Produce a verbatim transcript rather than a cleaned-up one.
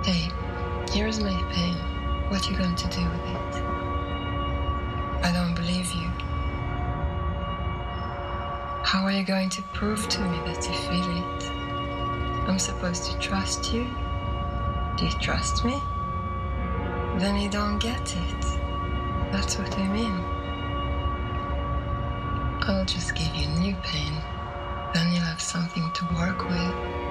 Hey, here's my pain. What you going to do with it? I don't believe you. How are you going to prove to me that you feel it? I'm supposed to trust you? Do you trust me? Then you don't get it. That's what I mean. I'll just give you new pain. Then you'll have something to work with.